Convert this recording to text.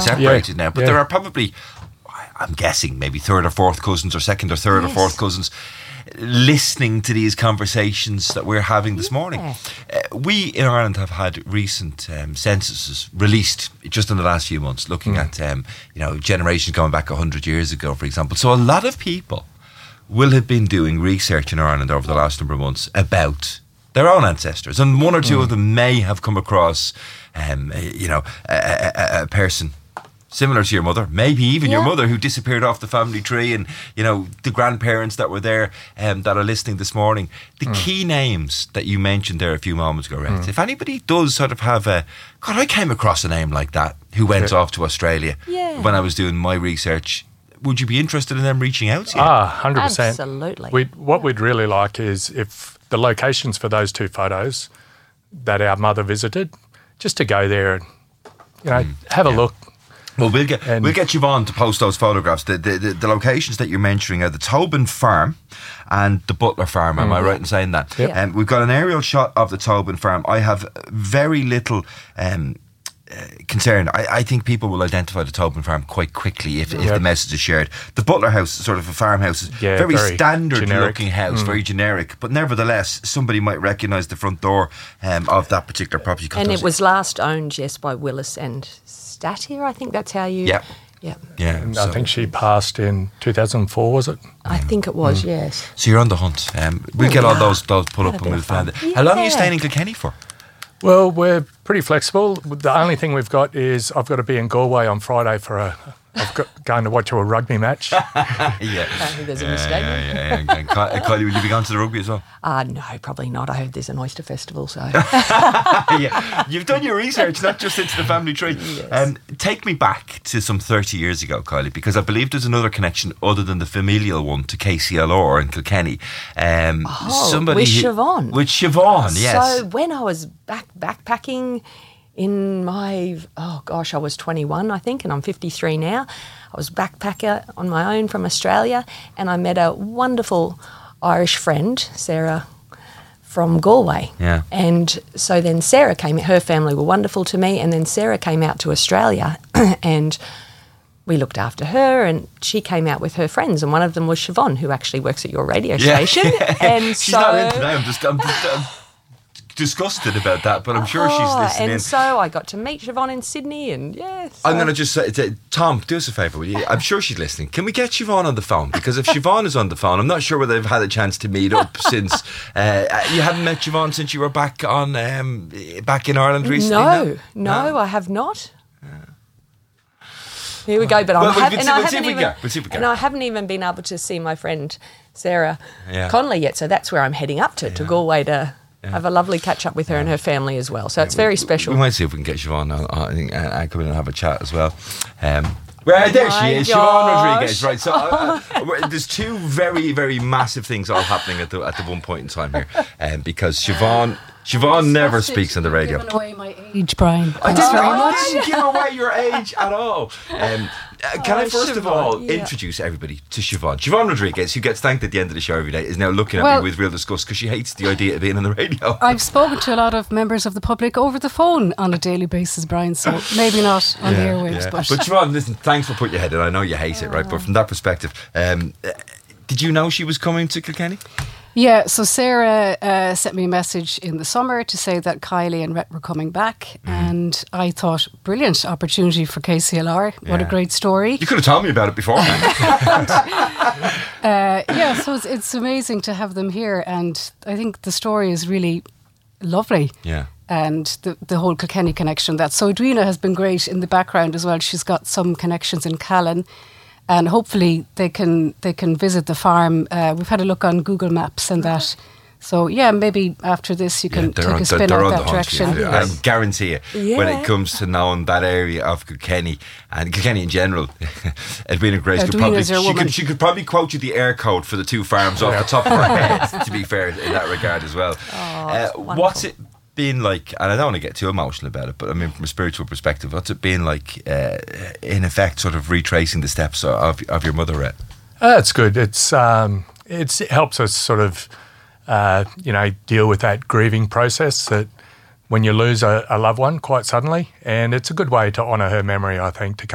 separated now. But there are probably, I'm guessing, maybe third or fourth cousins, or second or third or fourth cousins, listening to these conversations that we're having this morning. We in Ireland have had recent censuses released just in the last few months, looking at generations going back 100 years ago, for example. So a lot of people will have been doing research in Ireland over the last number of months about their own ancestors, and one or two of them may have come across a person similar to your mother, maybe even your mother, who disappeared off the family tree, and the grandparents that were there that are listening this morning. The key names that you mentioned there a few moments ago, Rex, if anybody does sort of have I came across a name like that who went off to Australia when I was doing my research, would you be interested in them reaching out to you? 100%. Absolutely. What we'd really like is if the locations for those two photos that our mother visited, just to go there and have a look. Well, we'll get Siobhan to post those photographs. The locations that you're mentioning are the Tobin Farm and the Butler Farm. Am I right in saying that? Yeah. We've got an aerial shot of the Tobin Farm. I have very little concern. I think people will identify the Tobin Farm quite quickly if the message is shared. The Butler House is sort of a farmhouse, very standard looking house, very generic, but nevertheless somebody might recognise the front door of that particular property. And it was last owned, by Willis and Statier, I think that's how you... Yeah. And I think she passed in 2004, was it? I think it was, yes. So you're on the hunt. We'll get all those put up and we'll find it. How long are you staying in Kilkenny for? Well, we're pretty flexible. The only thing we've got is I've got to be in Galway on Friday for going to watch a rugby match. I think there's a mistake. And Kylie, will you be going to the rugby as well? No, probably not. I heard there's an oyster festival, so... You've done your research, not just into the family tree. Yes. Take me back to some 30 years ago, Kylie, because I believe there's another connection other than the familial one to KCLR in Kilkenny. With Siobhan. With Siobhan, yes. So when I was backpacking... in my, I was 21, I think, and I'm 53 now. I was backpacker on my own from Australia, and I met a wonderful Irish friend, Sarah, from Galway. Yeah. And so then Sarah came, her family were wonderful to me, and then Sarah came out to Australia, and we looked after her, and she came out with her friends, and one of them was Siobhan, who actually works at your radio station. And she's not in today. I'm just disgusted about that, but I'm sure she's listening. And so I got to meet Siobhan in Sydney, and I'm going to just say, Tom, do us a favour, will you? I'm sure she's listening. Can we get Siobhan on the phone? Because if Siobhan is on the phone, I'm not sure whether they've had a chance to meet up since. You haven't met Siobhan since you were back in Ireland recently? No, I have not. Here we go, but I haven't even been able to see my friend Sarah Connolly yet, so that's where I'm heading up to Galway to have a lovely catch up with her and her family as well. So it's very special. We might see if we can get Siobhan and come in and have a chat as well. Well, there she is, Siobhan Rodriguez. Right, so there's two very, very massive things all happening at the one point in time here, because Siobhan never speaks on the radio. Giving away my age, Brian. I didn't give away your age at all. Can I first of all introduce everybody to Siobhan? Siobhan Rodriguez, who gets thanked at the end of the show every day, is now looking at me with real disgust because she hates the idea of being on the radio. I've spoken to a lot of members of the public over the phone on a daily basis, Brian, so maybe not on the airwaves. Yeah. But Siobhan, listen, thanks for putting your head in. I know you hate it, right? But from that perspective, did you know she was coming to Kilkenny? Yeah, so Sarah sent me a message in the summer to say that Kylie and Rhett were coming back, and I thought, brilliant opportunity for KCLR. What a great story. You could have told me about it beforehand. So it's amazing to have them here, and I think the story is really lovely. Yeah. And the whole Kilkenny connection. So Edwina has been great in the background as well. She's got some connections in Callan. And hopefully they can visit the farm. We've had a look on Google Maps and that. So maybe after this you can take a spin out that direction. I guarantee you, when it comes to knowing that area of Kilkenny and Kilkenny in general, Edwina Grace she could probably quote you the air code for the two farms off the top of her head. To be fair, in that regard as well. What's it been like, and I don't want to get too emotional about it, but I mean from a spiritual perspective, what's it been like in effect sort of retracing the steps of your mother, Rhett? It's good. It helps us sort of deal with that grieving process that when you lose a loved one quite suddenly, and it's a good way to honour her memory, I think, to come